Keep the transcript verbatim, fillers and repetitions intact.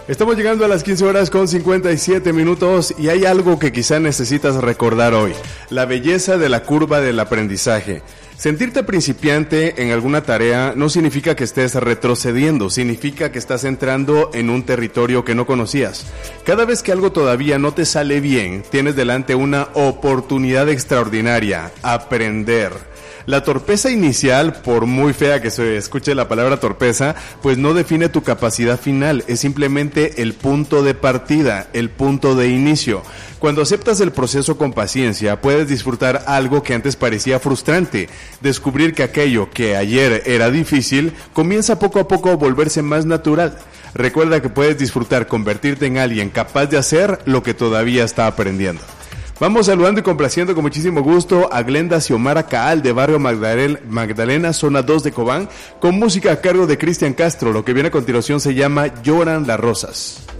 Estamos llegando a las quince horas con cincuenta y siete minutos y hay algo que quizá necesitas recordar hoy: la belleza de la curva del aprendizaje. Sentirte principiante en alguna tarea no significa que estés retrocediendo, significa que estás entrando en un territorio que no conocías. Cada vez que algo todavía no te sale bien, tienes delante una oportunidad extraordinaria: aprender. La torpeza inicial, por muy fea que se escuche la palabra torpeza, pues no define tu capacidad final, es simplemente el punto de partida, el punto de inicio. Cuando aceptas el proceso con paciencia, puedes disfrutar algo que antes parecía frustrante. Descubrir que aquello que ayer era difícil, comienza poco a poco a volverse más natural. Recuerda que puedes disfrutar convertirte en alguien capaz de hacer lo que todavía está aprendiendo. Vamos saludando y complaciendo con muchísimo gusto a Glenda Xiomara Caal de Barrio Magdalena, Magdalena, zona dos de Cobán, con música a cargo de Cristian Castro. Lo que viene a continuación se llama Lloran las Rosas.